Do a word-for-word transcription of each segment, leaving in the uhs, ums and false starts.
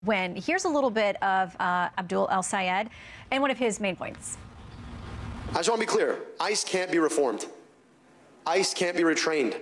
When here's a little bit of uh, Abdul El-Sayed and one of his main points. I just want to be clear. ICE can't be reformed. ICE can't be retrained.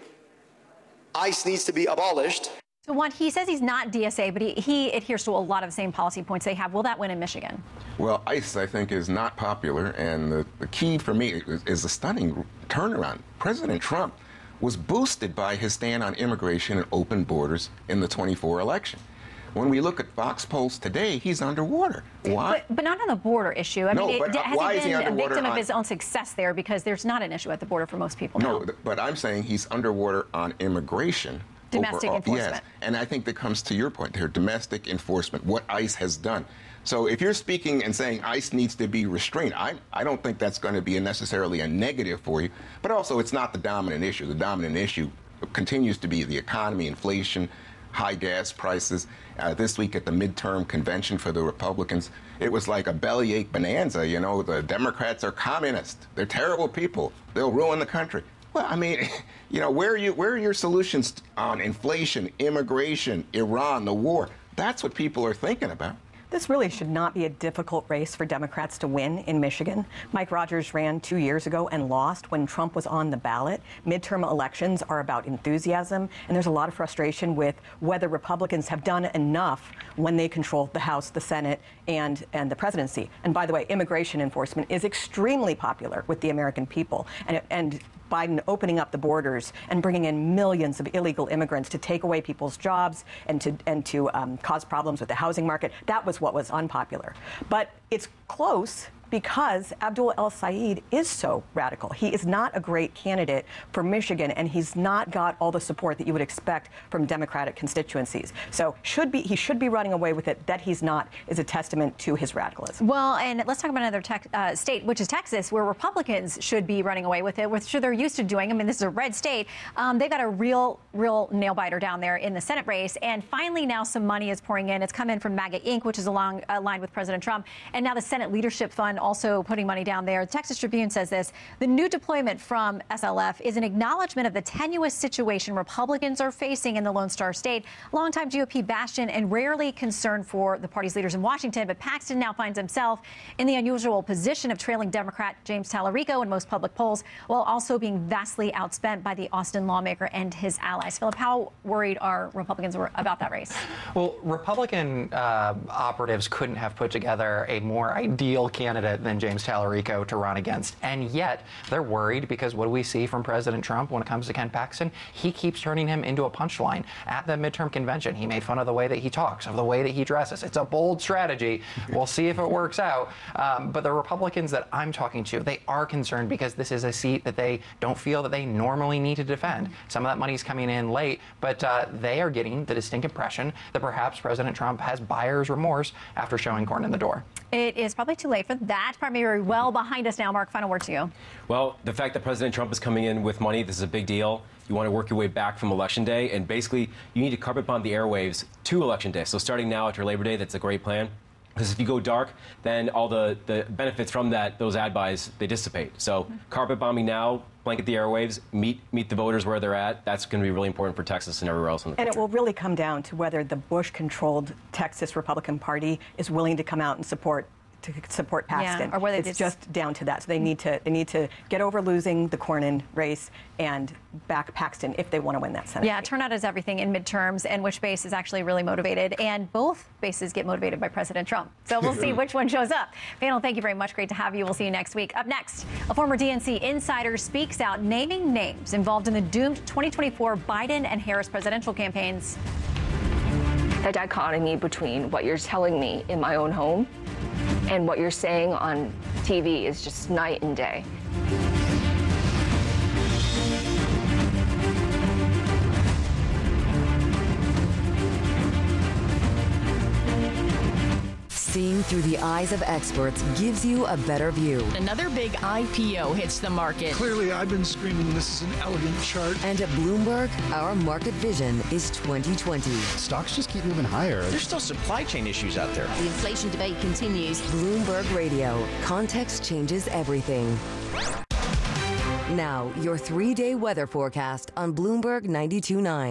ICE needs to be abolished. So one, he says he's not D S A, but he, he adheres to a lot of the same policy points they have. Will that win in Michigan? Well, ICE, I think, is not popular, and the, the key for me is, is a stunning turnaround. President Trump was boosted by his stand on immigration and open borders in the twenty-four election. When we look at Fox polls today, he's underwater. Why? But, but not on the border issue. I no, mean, but it, has why he is he been a underwater victim on, of his own success there? Because there's not an issue at the border for most people now. No, but I'm saying he's underwater on immigration. Domestic overall. enforcement. Yes, and I think that comes to your point there, domestic enforcement, what ICE has done. So if you're speaking and saying ICE needs to be restrained, I, I don't think that's going to be a necessarily a negative for you. But also, it's not the dominant issue. The dominant issue continues to be the economy, inflation, high gas prices. Uh, this week at the midterm convention for the Republicans, it was like a bellyache bonanza. You know, the Democrats are communist. They're terrible people. They'll ruin the country. Well, I mean, you know, where are you? Where are your solutions on inflation, immigration, Iran, the war? That's what people are thinking about. This really should not be a difficult race for Democrats to win in Michigan. Mike Rogers ran two years ago and lost when Trump was on the ballot. Midterm elections are about enthusiasm, and there's a lot of frustration with whether Republicans have done enough when they control the House, the Senate, and, and the presidency. And by the way, immigration enforcement is extremely popular with the American people. And, and Biden opening up the borders and bringing in millions of illegal immigrants to take away people's jobs and to and to um, cause problems with the housing market. That was what was unpopular. But it's close because Abdul El-Sayed is so radical. He is not a great candidate for Michigan, and he's not got all the support that you would expect from Democratic constituencies. So should be he should be running away with it. That he's not is a testament to his radicalism. Well, and let's talk about another tech, uh, state, which is Texas, where Republicans should be running away with it, which they're used to doing. I mean, this is a red state. Um, they've got a real, real nail biter down there in the Senate race. And finally, now some money is pouring in. It's come in from MAGA Incorporated, which is along aligned with President Trump. And now the Senate Leadership Fund also putting money down there. The Texas Tribune says this: the new deployment from S L F is an acknowledgement of the tenuous situation Republicans are facing in the Lone Star State. Longtime G O P bastion and rarely concerned for the party's leaders in Washington, but Paxton now finds himself in the unusual position of trailing Democrat James Tallarico in most public polls, while also being vastly outspent by the Austin lawmaker and his allies. Philip, how worried are Republicans about that race? Well, Republican uh, operatives couldn't have put together a more ideal candidate than James Tallarico to run against. And yet they're worried because what do we see from President Trump when it comes to Ken Paxton? He keeps turning him into a punchline. At the midterm convention, he made fun of the way that he talks, of the way that he dresses. It's a bold strategy. We'll see if it works out. Um, but the Republicans that I'm talking to, they are concerned because this is a seat that they don't feel that they normally need to defend. Some of that money's coming in late, but uh, they are getting the distinct impression that perhaps President Trump has buyer's remorse after showing corn in the door. It is probably too late for that. Primary well behind us now. Mark, final word to you. Well, the fact that President Trump is coming in with money, this is a big deal. You want to work your way back from Election Day, and basically you need to carpet bomb the airwaves to Election Day. So starting now after Labor Day, that's a great plan. Because if you go dark, then all the, the benefits from that, those ad buys, they dissipate. So mm-hmm. carpet bombing now, blanket the airwaves, meet meet the voters where they're at. That's going to be really important for Texas and everywhere else in the country. And it will really come down to whether the Bush-controlled Texas Republican Party is willing to come out and support to support Paxton. Yeah, or whether it's just down to that. So they need to they need to get over losing the Cornyn race and back Paxton if they want to win that Senate. Yeah, turnout is everything in midterms, and which base is actually really motivated. And both bases get motivated by President Trump. So we'll see which one shows up. Panel, thank you very much. Great to have you. We'll see you next week. Up next, a former D N C insider speaks out, naming names involved in the doomed twenty twenty-four Biden and Harris presidential campaigns. The dichotomy between what you're telling me in my own home and what you're saying on T V is just night and day. Seeing through the eyes of experts gives you a better view. Another big I P O hits the market. Clearly, I've been screaming this is an elegant chart. And at Bloomberg, our market vision is twenty twenty. Stocks just keep moving higher. There's still supply chain issues out there. The inflation debate continues. Bloomberg Radio. Context changes everything. Now, your three-day weather forecast on Bloomberg ninety-two point nine.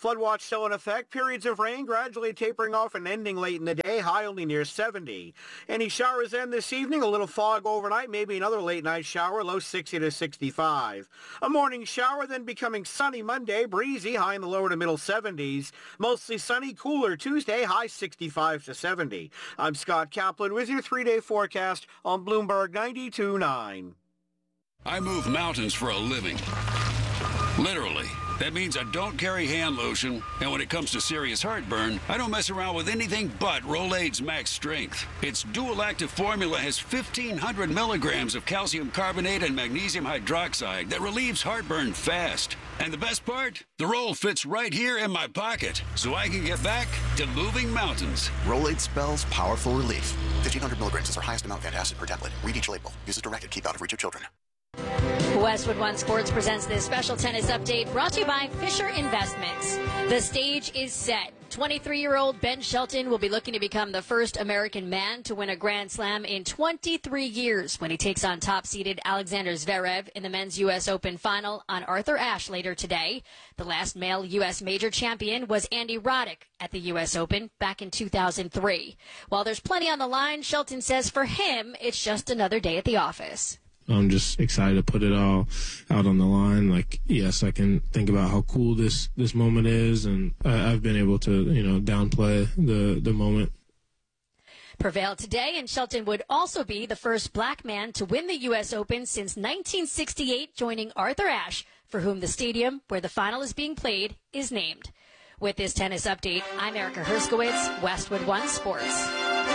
Flood watch still in effect. Periods of rain gradually tapering off and ending late in the day. High only near seventy. Any showers end this evening. A little fog overnight. Maybe another late night shower. Low sixty to sixty-five. A morning shower, then becoming sunny Monday. Breezy. High in the lower to middle seventies. Mostly sunny. Cooler Tuesday. High sixty-five to seventy. I'm Scott Kaplan with your three-day forecast on Bloomberg ninety-two point nine. I move mountains for a living. Literally. That means I don't carry hand lotion, and when it comes to serious heartburn, I don't mess around with anything but Rolaids Max Strength. Its dual-active formula has fifteen hundred milligrams of calcium carbonate and magnesium hydroxide that relieves heartburn fast. And the best part? The roll fits right here in my pocket, so I can get back to moving mountains. Rolaids spells powerful relief. fifteen hundred milligrams is our highest amount of antacid per tablet. Read each label. Use as directed. Keep out of reach of children. Westwood One Sports presents this special tennis update brought to you by Fisher Investments. The stage is set. twenty-three-year-old Ben Shelton will be looking to become the first American man to win a Grand Slam in twenty-three years when he takes on top-seeded Alexander Zverev in the men's U S Open final on Arthur Ashe later today. The last male U S major champion was Andy Roddick at the U S Open back in two thousand three. While there's plenty on the line, Shelton says for him, it's just another day at the office. I'm just excited to put it all out on the line. Like, yes, I can think about how cool this, this moment is, and I, I've been able to, you know, downplay the, the moment. Prevailed today, and Shelton would also be the first black man to win the U S Open since nineteen sixty-eight, joining Arthur Ashe, for whom the stadium where the final is being played is named. With this tennis update, I'm Erica Herskowitz, Westwood One Sports.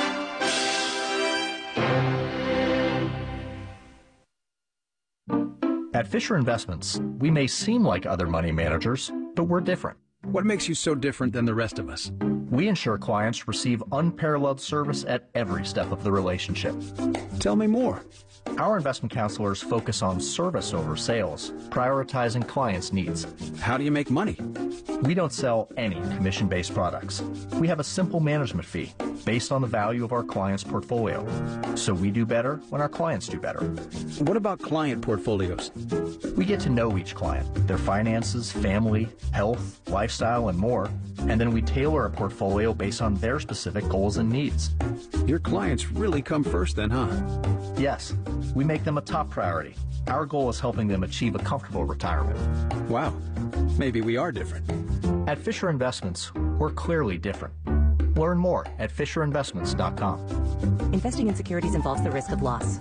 At Fisher Investments, we may seem like other money managers, but we're different. What makes you so different than the rest of us? We ensure clients receive unparalleled service at every step of the relationship. Tell me more. Our investment counselors focus on service over sales, prioritizing clients' needs. How do you make money? We don't sell any commission-based products. We have a simple management fee based on the value of our client's portfolio. So we do better when our clients do better. What about client portfolios? We get to know each client, their finances, family, health, lifestyle, and more, and then we tailor a portfolio based on their specific goals and needs. Your clients really come first then, huh? Yes. We make them a top priority. Our goal is helping them achieve a comfortable retirement. Wow. Maybe we are different. At Fisher Investments, we're clearly different. Learn more at fisher investments dot com. Investing in securities involves the risk of loss.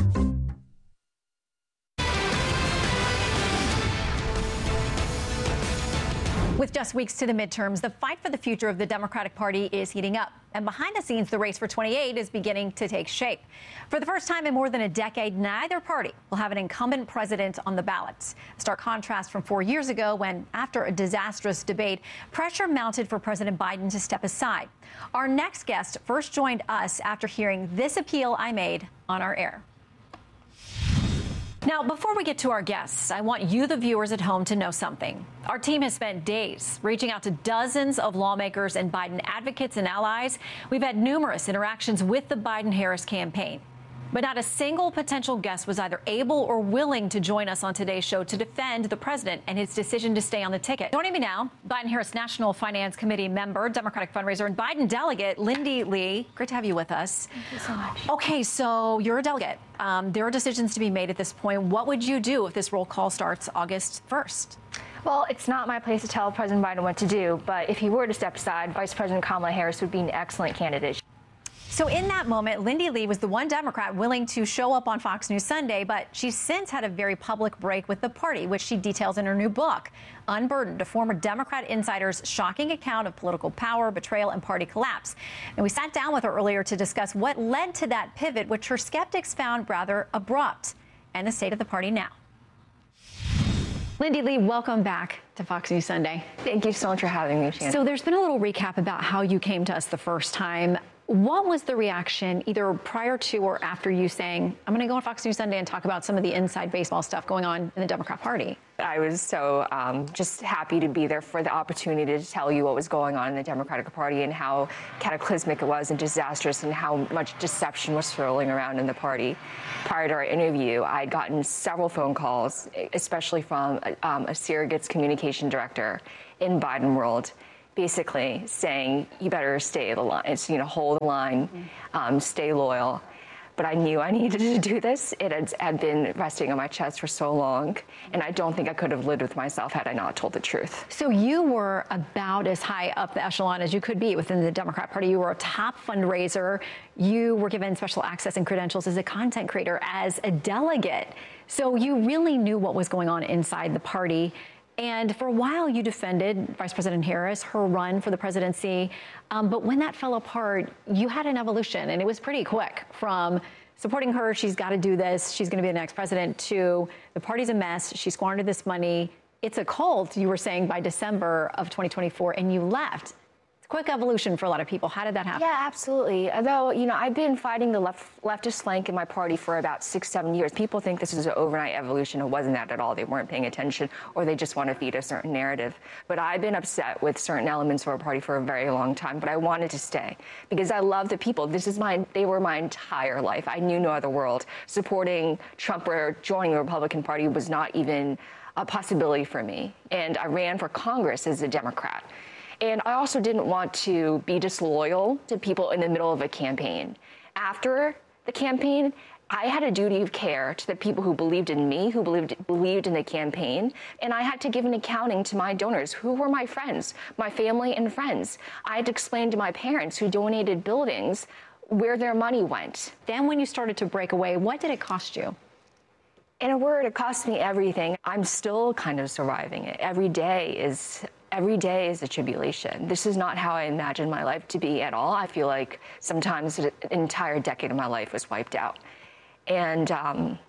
With just weeks to the midterms, the fight for the future of the Democratic Party is heating up. And behind the scenes, the race for twenty-eight is beginning to take shape. For the first time in more than a decade, neither party will have an incumbent president on the ballot. A stark contrast from four years ago when, after a disastrous debate, pressure mounted for President Biden to step aside. Our next guest first joined us after hearing this appeal I made on our air. Now, before we get to our guests, I want you, the viewers at home, to know something. Our team has spent days reaching out to dozens of lawmakers and Biden advocates and allies. We've had numerous interactions with the Biden-Harris campaign. But not a single potential guest was either able or willing to join us on today's show to defend the president and his decision to stay on the ticket. Joining me now, Biden-Harris National Finance Committee member, Democratic fundraiser, and Biden delegate, Lindy Lee. Great to have you with us. Thank you so much. Okay, so you're a delegate. Um, there are decisions to be made at this point. What would you do if this roll call starts August first? Well, it's not my place to tell President Biden what to do, but if he were to step aside, Vice President Kamala Harris would be an excellent candidate. So in that moment, Lindy Lee was the one Democrat willing to show up on Fox News Sunday, but she's since had a very public break with the party, which she details in her new book, Unburdened, a former Democrat insider's shocking account of political power, betrayal, and party collapse. And we sat down with her earlier to discuss what led to that pivot, which her skeptics found rather abrupt, and the state of the party now. Lindy Lee, welcome back to Fox News Sunday. Thank you so much for having me, Shannon. So there's been a little recap about how you came to us the first time. What was the reaction either prior to or after you saying, I'm going to go on Fox News Sunday and talk about some of the inside baseball stuff going on in the Democrat Party? I was so um, just happy to be there for the opportunity to tell you what was going on in the Democratic Party and how cataclysmic it was and disastrous and how much deception was swirling around in the party. Prior to our interview, I had gotten several phone calls, especially from um, a surrogate's communication director in Biden world, basically saying, you better stay the line, it's, you know, hold the line, um, stay loyal. But I knew I needed to do this. It had, had been resting on my chest for so long, and I don't think I could have lived with myself had I not told the truth. So you were about as high up the echelon as you could be within the Democrat Party. You were a top fundraiser. You were given special access and credentials as a content creator, as a delegate. So you really knew what was going on inside the party. And for a while, you defended Vice President Harris, her run for the presidency. Um, but when that fell apart, you had an evolution, and it was pretty quick from supporting her, she's got to do this, she's going to be the next president, to the party's a mess, she squandered this money. It's a cult, you were saying, by December of twenty twenty-four, and you left. Quick evolution for a lot of people. How did that happen? Yeah, absolutely. Although, you know, I've been fighting the left, leftist flank in my party for about six, seven years. People think this is an overnight evolution. It wasn't that at all. They weren't paying attention, or they just want to feed a certain narrative. But I've been upset with certain elements of our party for a very long time, but I wanted to stay because I love the people. This is my, they were my entire life. I knew no other world. Supporting Trump or joining the Republican Party was not even a possibility for me. And I ran for Congress as a Democrat. And I also didn't want to be disloyal to people in the middle of a campaign. After the campaign, I had a duty of care to the people who believed in me, who believed believed in the campaign, and I had to give an accounting to my donors, who were my friends, my family and friends. I had to explain to my parents who donated buildings where their money went. Then when you started to break away, what did it cost you? In a word, it cost me everything. I'm still kind of surviving it. Every day is every day is a tribulation. This is not how I imagined my life to be at all. I feel like sometimes an entire decade of my life was wiped out. And um,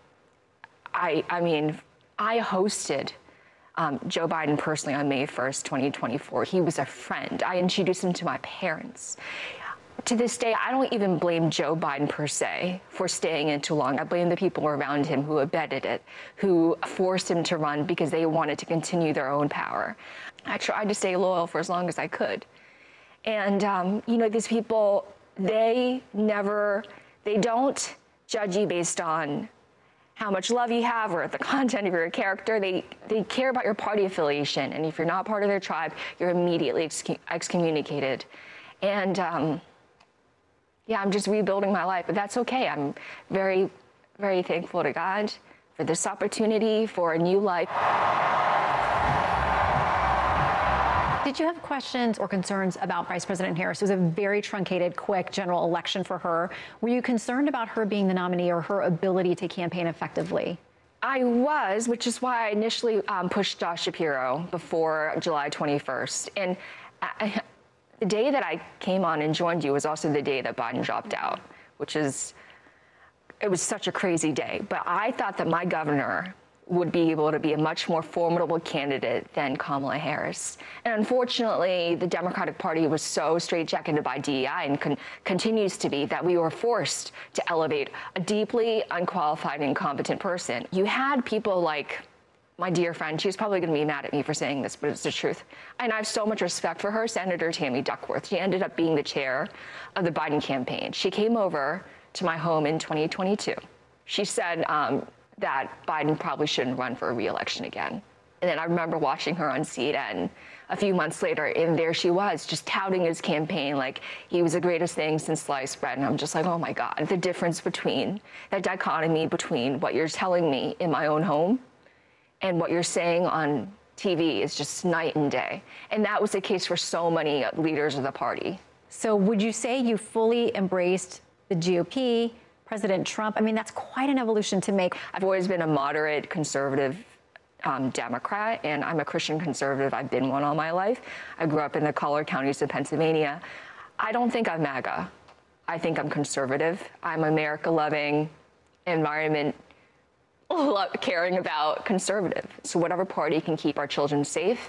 I, I mean, I hosted um, Joe Biden personally on May first, twenty twenty-four. He was a friend. I introduced him to my parents. To this day, I don't even blame Joe Biden per se for staying in too long. I blame the people around him who abetted it, who forced him to run because they wanted to continue their own power. I tried to stay loyal for as long as I could. And, um, you know, these people, they never, they don't judge you based on how much love you have or the content of your character. They, they care about your party affiliation. And if you're not part of their tribe, you're immediately excu- excommunicated. And, um, yeah, I'm just rebuilding my life, but that's okay. I'm very, very thankful to God for this opportunity, for a new life. Did you have questions or concerns about Vice President Harris? It was a very truncated, quick general election for her. Were you concerned about her being the nominee or her ability to campaign effectively? I was, which is why I initially um, pushed Josh Shapiro before July twenty-first. And I, the day that I came on and joined you was also the day that Biden dropped out, which is, it was such a crazy day. But I thought that my governor would be able to be a much more formidable candidate than Kamala Harris. And unfortunately, the Democratic Party was so straitjacketed by D E I and con- continues to be that we were forced to elevate a deeply unqualified and incompetent person. You had people like my dear friend, she's probably going to be mad at me for saying this, but it's the truth. And I have so much respect for her, Senator Tammy Duckworth. She ended up being the chair of the Biden campaign. She came over to my home in twenty twenty-two. She said um, that Biden probably shouldn't run for a re-election again. And then I remember watching her on C N N a few months later, and there she was, just touting his campaign like he was the greatest thing since sliced bread. And I'm just like, oh my God, the difference between, that dichotomy between what you're telling me in my own home and what you're saying on T V is just night and day. And that was the case for so many leaders of the party. So would you say you fully embraced the G O P, President Trump? I mean, that's quite an evolution to make. I've always been a moderate conservative um, Democrat, and I'm a Christian conservative. I've been one all my life. I grew up in the collar counties of Pennsylvania. I don't think I'm MAGA. I think I'm conservative. I'm America-loving, environment caring about conservative. So whatever party can keep our children safe,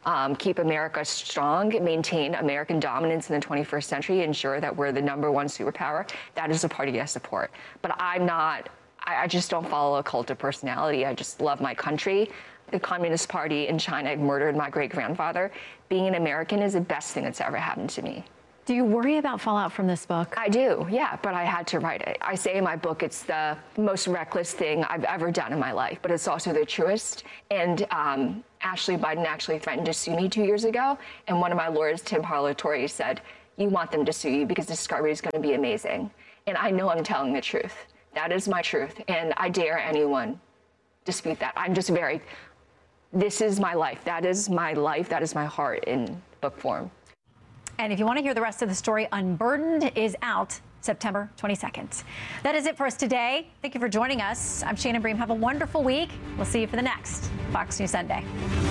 um, keep America strong, maintain American dominance in the twenty-first century, ensure that we're the number one superpower, that is a party I support. But I'm not, I, I just don't follow a cult of personality. I just love my country. The Communist Party in China murdered my great-grandfather. Being an American is the best thing that's ever happened to me. Do you worry about fallout from this book? I do, yeah, but I had to write it. I say in my book it's the most reckless thing I've ever done in my life, but it's also the truest. And um, Ashley Biden actually threatened to sue me two years ago, and one of my lawyers, Tim Parlatore, said, you want them to sue you because discovery is going to be amazing. And I know I'm telling the truth. That is my truth, and I dare anyone dispute that. I'm just very... This is my life. That is my life. That is my heart in book form. And if you want to hear the rest of the story, Unburdened is out September twenty-second. That is it for us today. Thank you for joining us. I'm Shannon Bream. Have a wonderful week. We'll see you for the next Fox News Sunday.